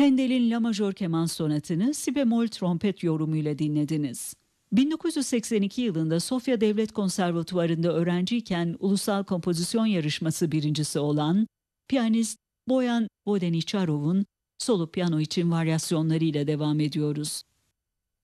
Handel'in La Majör Keman Sonatı'nı si bemol trompet yorumuyla dinlediniz. 1982 yılında Sofya Devlet Konservatuvarı'nda öğrenciyken Ulusal Kompozisyon Yarışması birincisi olan piyanist Boyan Vodenicharov'un solo piyano için varyasyonlarıyla devam ediyoruz.